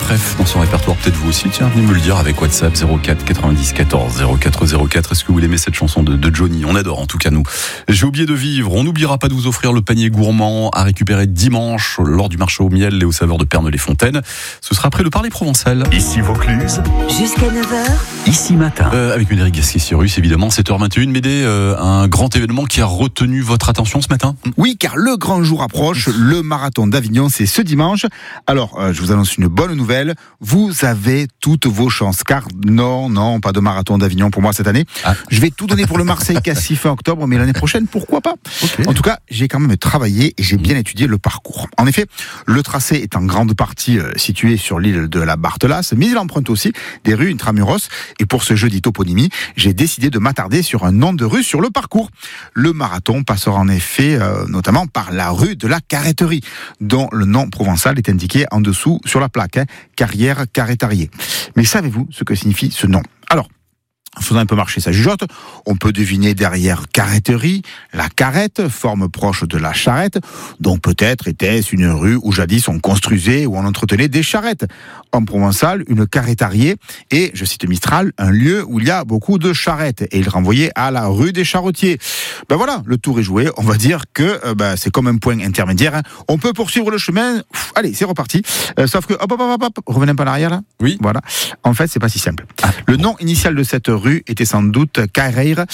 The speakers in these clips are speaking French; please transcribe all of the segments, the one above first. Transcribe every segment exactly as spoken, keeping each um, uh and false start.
préf dans son répertoire, peut-être vous aussi. Tiens, venez me le dire avec WhatsApp zéro quatre quatre-vingt-dix quatorze zéro quatre zéro quatre. Est-ce que vous aimez cette chanson de, de Johnny? On adore en tout cas nous. J'ai oublié de vivre. On n'oubliera pas de vous offrir le panier gourmand à récupérer dimanche lors du marché au miel et aux saveurs de Pernes-les-Fontaines. Ce sera après le parler provençal. Ici Vaucluse. Jusqu'à neuf heures. Ici matin. Euh, avec Médéric Gasquet-Cyrus, évidemment, sept heures vingt et une. Médé, euh, un grand événement qui a retenu votre attention ce matin? Oui, car le grand jour approche, le marathon d'Avignon, c'est ce dimanche. Alors, euh, je vous annonce une bonne nouvelle, vous avez toutes vos chances, car non, non, pas de marathon d'Avignon pour moi cette année. Ah. Je vais tout donner pour le Marseille-Cassis fin octobre, mais l'année prochaine, pourquoi pas? Okay. En tout cas, j'ai quand même travaillé et j'ai bien étudié le parcours. En effet, le tracé est en grande partie euh, situé sur l'île de la Barthelasse, mais il emprunte aussi des rues intramuros. Et pour ce jeudi toponymie, j'ai décidé de m'attarder sur un nom de rue sur le parcours. Le marathon passera en effet euh, notamment par la rue de la Carretterie, dont le nom provençal est indiqué en dessous sur la plaque, hein, Carrière Carrettarié. Mais savez-vous ce que signifie ce nom? Alors, en faisant un peu marcher sa jugeote, on peut deviner derrière carretterie, la carrette, forme proche de la charrette, donc peut-être était-ce une rue où jadis on construisait ou on entretenait des charrettes. En provençal, une carrettariée est, je cite Mistral, un lieu où il y a beaucoup de charrettes, et il renvoyait à la rue des Charretiers. Ben voilà, le tour est joué, on va dire que euh, ben, c'est comme un point intermédiaire, hein. On peut poursuivre le chemin, Ouf, allez, c'est reparti, euh, sauf que, hop, hop, hop, hop, revenez un peu en arrière là. Oui. Voilà, en fait c'est pas si simple. Ah, le nom initial de cette rue rue était sans doute Carreira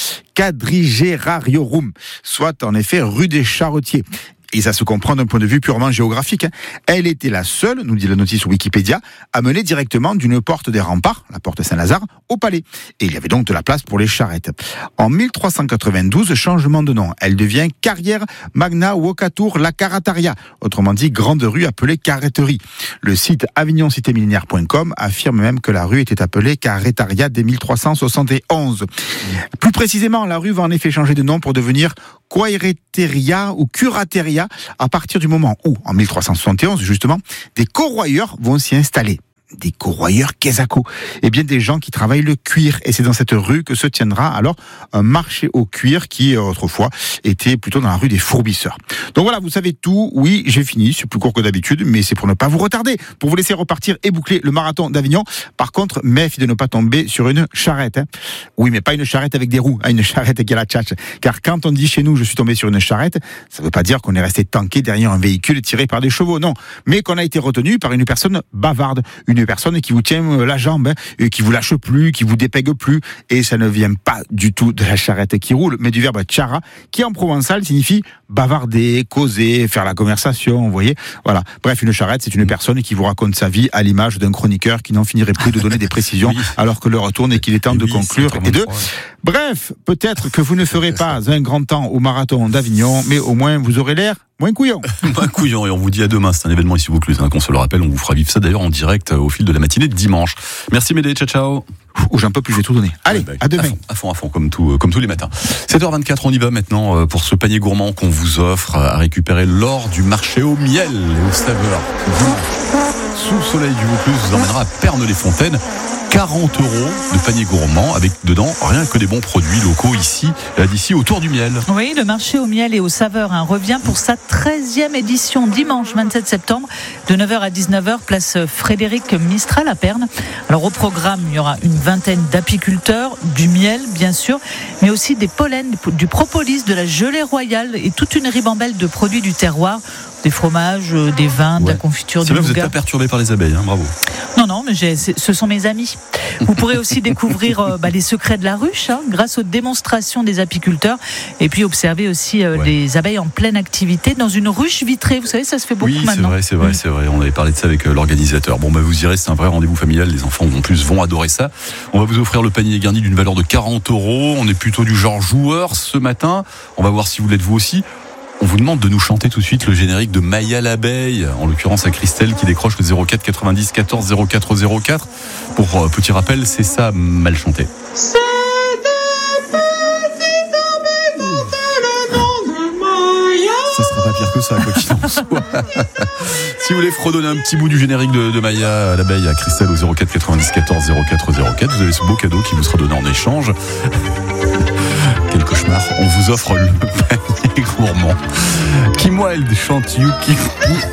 Quadrigerariorum, soit en effet rue des Charretiers. Et ça se comprend d'un point de vue purement géographique. Elle était la seule, nous dit la notice Wikipédia, à mener directement d'une porte des remparts, la porte Saint-Lazare, au palais. Et il y avait donc de la place pour les charrettes. En mille trois cent quatre-vingt-douze, changement de nom. Elle devient Carrière Magna Wokatour La Carataria, autrement dit grande rue appelée Carretterie. Le site avignon cité millénaire point com affirme même que la rue était appelée Carrettaria dès mille trois cent soixante et onze. Plus précisément, la rue va en effet changer de nom pour devenir Quaereteria ou Curateria à partir du moment où, en mille trois cent soixante et onze, justement, des corroyeurs vont s'y installer. Des corroyeurs Quesaco. Eh bien, des gens qui travaillent le cuir. Et c'est dans cette rue que se tiendra alors un marché au cuir qui, autrefois, était plutôt dans la rue des Fourbisseurs. Donc voilà, vous savez tout. Oui, j'ai fini. C'est plus court que d'habitude, mais c'est pour ne pas vous retarder. Pour vous laisser repartir et boucler le marathon d'Avignon. Par contre, méfie de ne pas tomber sur une charrette. Hein. Oui, mais pas une charrette avec des roues. Hein, une charrette qui a la tchatche. Car quand on dit chez nous, je suis tombé sur une charrette, ça ne veut pas dire qu'on est resté tanké derrière un véhicule tiré par des chevaux. Non. Mais qu'on a été retenu par une personne bavarde. Une personne qui vous tient la jambe, hein, et qui vous lâche plus, qui vous dépègue plus, et ça ne vient pas du tout de la charrette qui roule, mais du verbe chara, qui en provençal signifie bavarder, causer, faire la conversation, vous voyez. Voilà. Bref, une charrette, c'est une personne qui vous raconte sa vie à l'image d'un chroniqueur qui n'en finirait plus de donner des précisions, oui, alors que l'heure tourne et qu'il est temps de oui, conclure et de... Bref, peut-être que vous ne ferez pas un grand temps au marathon d'Avignon, mais au moins vous aurez l'air moins couillon. Moins couillon, et on vous dit à demain. C'est un événement ici Vaucluse, hein, qu'on se le rappelle. On vous fera vivre ça d'ailleurs en direct au fil de la matinée de dimanche. Merci Médé, ciao ciao. Ouh, j'en peux plus, j'ai tout donné. Allez, ouais, bah, à demain. À fond, à fond, à fond, comme, tout, comme tous les matins. sept heures vingt-quatre, on y va maintenant pour ce panier gourmand qu'on vous offre à récupérer lors du marché au miel et aux saveurs. Sous le soleil du Vaucluse vous emmènera à Pernes-les-Fontaines. quarante euros de panier gourmand avec dedans rien que des bons produits locaux ici, là d'ici autour du miel. Oui, le marché au miel et aux saveurs hein, revient pour sa treizième édition dimanche vingt-sept septembre de neuf heures à dix-neuf heures, place Frédéric Mistral à Pernes. Alors au programme, il y aura une vingtaine d'apiculteurs, du miel bien sûr, mais aussi des pollens, du propolis, de la gelée royale et toute une ribambelle de produits du terroir. Des fromages, des vins, ouais. de la confiture, c'est du nougat. Vous n'êtes pas perturbé par les abeilles, hein, bravo. Non, non, mais j'ai, ce sont mes amis. Vous pourrez aussi découvrir euh, bah, les secrets de la ruche hein, grâce aux démonstrations des apiculteurs et puis observer aussi euh, ouais. les abeilles en pleine activité dans une ruche vitrée. Vous savez, ça se fait beaucoup oui, maintenant. Oui, c'est vrai, c'est vrai, mmh. c'est vrai. On avait parlé de ça avec euh, l'organisateur. Bon, bah, vous irez, c'est un vrai rendez-vous familial. Les enfants, en plus, vont adorer ça. On va vous offrir le panier garni d'une valeur de quarante euros. On est plutôt du genre joueur ce matin. On va voir si vous l'êtes vous aussi. On vous demande de nous chanter tout de suite le générique de Maya l'abeille, en l'occurrence à Christelle qui décroche le zéro quatre quatre-vingt-dix quatorze zéro quatre zéro quatre. Pour euh, petit rappel, c'est ça mal chanté. C'est des petites abeilles portent le nom de Maya. Ça sera pas pire que ça, quoi qu'il en soit. Si vous voulez fredonner un petit bout du générique de, de Maya l'abeille à Christelle au zéro quatre quatre-vingt-dix quatorze zéro quatre zéro quatre, vous avez ce beau cadeau qui vous sera donné en échange. Quel cauchemar, on vous offre le panier gourmand. Qui moi elle chante Yuki.